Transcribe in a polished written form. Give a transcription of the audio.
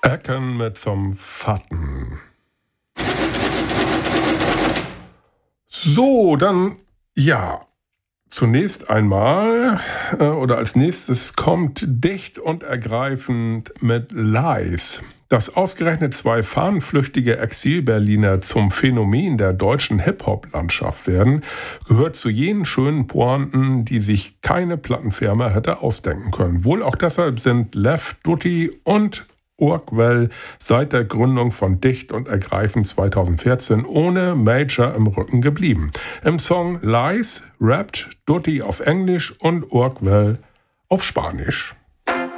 Ecken mit zum Fatten. So, dann ja. Zunächst einmal oder als nächstes kommt dicht und ergreifend mit Lies. Dass ausgerechnet zwei fahnenflüchtige Exil-Berliner zum Phänomen der deutschen Hip-Hop-Landschaft werden, gehört zu jenen schönen Pointen, die sich keine Plattenfirma hätte ausdenken können. Wohl auch deshalb sind Left Dutti und Urquell seit der Gründung von Dicht und Ergreifend 2014 ohne Major im Rücken geblieben. Im Song Lies rappt Dutti auf Englisch und Urquell auf Spanisch.